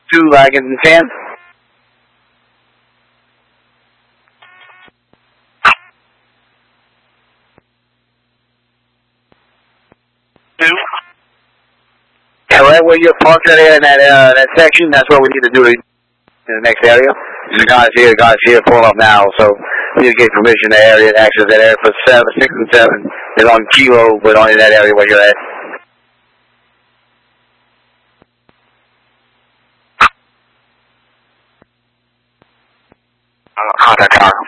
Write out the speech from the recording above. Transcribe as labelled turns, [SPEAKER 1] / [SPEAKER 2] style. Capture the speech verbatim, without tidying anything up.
[SPEAKER 1] two wagons and ten.
[SPEAKER 2] Two.
[SPEAKER 1] Yeah, right where you're parked right there in that uh, that section, that's what we need to do in the next area. The guys here, the guys here, pulling up now, so we need to get permission to area access that area for seven, six, and seven. They're on Kilo, but only in that area where you're at.
[SPEAKER 2] Uh, contact car.